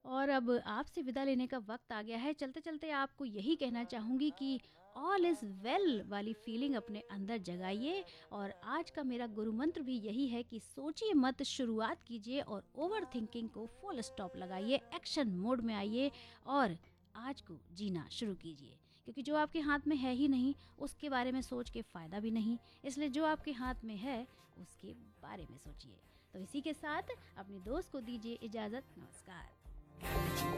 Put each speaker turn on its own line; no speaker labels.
और अब आपसे विदा लेने का वक्त आ गया है। चलते-चलते आपको यही कहना चाहूँगी कि ऑल इज़ वेल वाली फीलिंग अपने अंदर जगाइए और आज का मेरा गुरु मंत्र भी यही है कि सोचिए मत, शुरुआत कीजिए और ओवरथिंकिंग को फुल स्टॉप लगाइए, एक्शन मोड में आइए और आज को जीना शुरू कीजिए। क्योंकि जो आपके हाथ में है ही नहीं, उसके बारे में सोच के फ़ायदा भी नहीं। इसलिए जो आपके हाथ में है, उसके बारे में सोचिए। तो इसी के साथ अपने दोस्त को दीजिए इजाज़त। नमस्कार।